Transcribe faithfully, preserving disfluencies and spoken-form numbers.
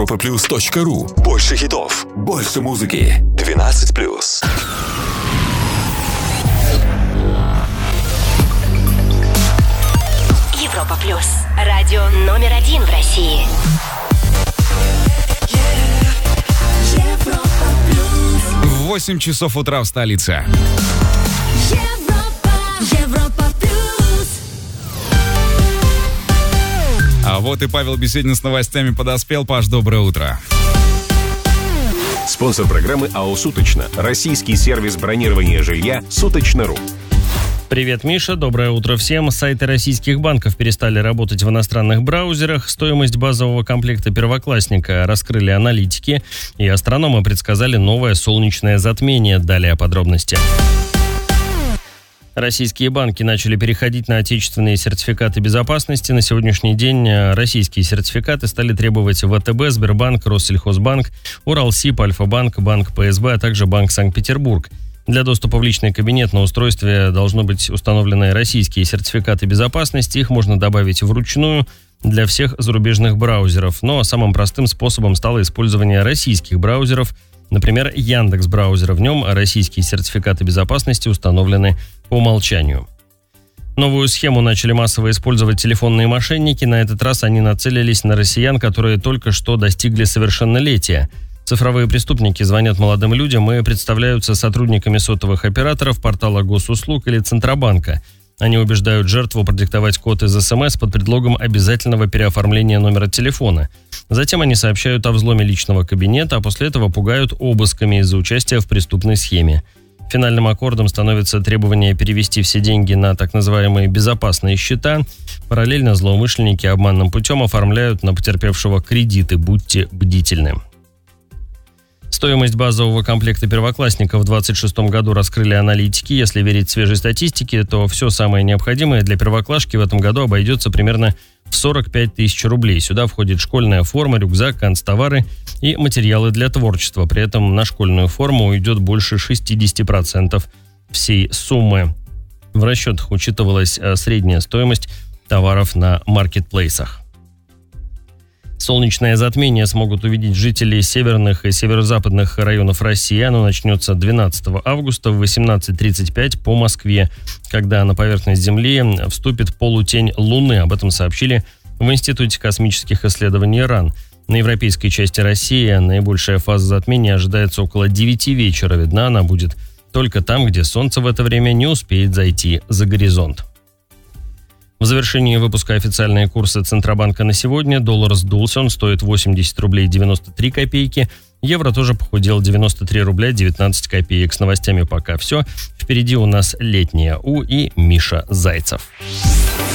европа плюс точка ру. Больше хитов, больше музыки. двенадцать плюс. Европа плюс. Радио номер один в России. восемь часов утра в столице. Европа, Европа плюс. А вот и Павел Беседин с новостями подоспел. Паш, доброе утро. Спонсор программы АО «Суточно». Российский сервис бронирования жилья «Суточно.ру». Привет, Миша. Доброе утро всем. Сайты российских банков перестали работать в иностранных браузерах. Стоимость базового комплекта первоклассника раскрыли аналитики. И астрономы предсказали новое солнечное затмение. Далее подробности. Российские банки начали переходить на отечественные сертификаты безопасности. На сегодняшний день российские сертификаты стали требовать ВТБ, Сбербанк, Россельхозбанк, Уралсиб, Альфа-банк, Банк ПСБ, а также Банк Санкт-Петербург. Для доступа в личный кабинет на устройстве должны быть установлены российские сертификаты безопасности. Их можно добавить вручную для всех зарубежных браузеров. Но самым простым способом стало использование российских браузеров. Например, Яндекс.Браузер. В нем российские сертификаты безопасности установлены по умолчанию. Новую схему начали массово использовать телефонные мошенники. На этот раз они нацелились на россиян, которые только что достигли совершеннолетия. Цифровые преступники звонят молодым людям и представляются сотрудниками сотовых операторов, портала госуслуг или Центробанка. Они убеждают жертву продиктовать код из СМС под предлогом обязательного переоформления номера телефона. Затем они сообщают о взломе личного кабинета, а после этого пугают обысками из-за участия в преступной схеме. Финальным аккордом становится требование перевести все деньги на так называемые безопасные счета. Параллельно злоумышленники обманным путем оформляют на потерпевшего кредиты. Будьте бдительны. Стоимость базового комплекта первоклассника в двадцать шестом году раскрыли аналитики. Если верить свежей статистике, то все самое необходимое для первоклашки в этом году обойдется примерно в сорок пять тысяч рублей. Сюда входит школьная форма, рюкзак, канцтовары и материалы для творчества. При этом на школьную форму уйдет больше шестьдесят процентов всей суммы. В расчетах учитывалась средняя стоимость товаров на маркетплейсах. Солнечное затмение смогут увидеть жители северных и северо-западных районов России. Оно начнется двенадцатого августа в восемнадцать тридцать пять по Москве, когда на поверхность Земли вступит полутень Луны. Об этом сообщили в Институте космических исследований РАН. На европейской части России наибольшая фаза затмения ожидается около девяти вечера. Видна она будет только там, где Солнце в это время не успеет зайти за горизонт. В завершении выпуска официальные курсы Центробанка на сегодня. Доллар сдулся, он стоит восемьдесят рублей девяносто три копейки. Евро тоже похудел, девяносто три рубля девятнадцать копеек. С новостями пока все. Впереди у нас летняя У и Миша Зайцев.